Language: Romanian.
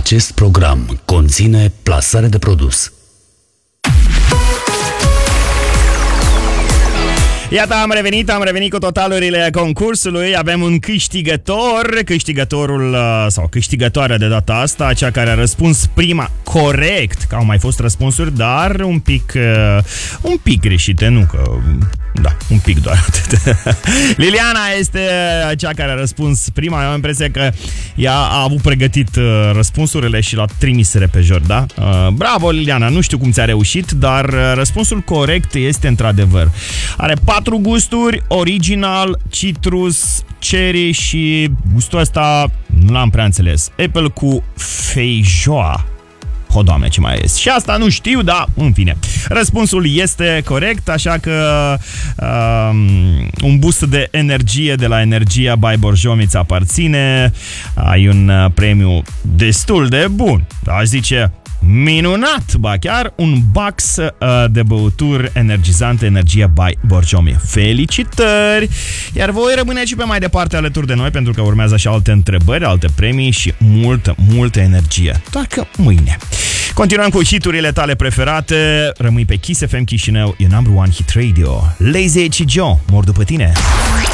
Acest program conține plasare de produs. Iată, am revenit cu totalurile concursului. Avem un câștigătorul sau câștigătoarea de data asta, cea care a răspuns prima corect, că au mai fost răspunsuri, dar un pic greșite, nu că... Da, un pic doar atât. Liliana este cea care a răspuns prima. Eu am impresia că ea a avut pregătit răspunsurile și l-a trimis repejor, da? Bravo, Liliana, nu știu cum ți-a reușit, dar răspunsul corect este într-adevăr. Are 4 gusturi: original, citrus, cherry și gustul ăsta nu l-am prea înțeles. Apple cu feijoa. O, Doamne, ce mai este? Și asta nu știu, dar în fine. Răspunsul este corect, așa că un boost de energie de la Energia by Borjomi îți aparține. Ai un premiu destul de bun, aș zice minunat, ba chiar un box de băuturi energizante Energia by Borjomi. Felicitări! Iar voi rămâneți și pe mai departe alături de noi, pentru că urmează și alte întrebări, alte premii și multă energie. Doar că mâine. Continuăm cu hiturile tale preferate. Rămâi pe Kiss FM Chișinău, e number one hit radio. Lazy H. Joe, mor după tine.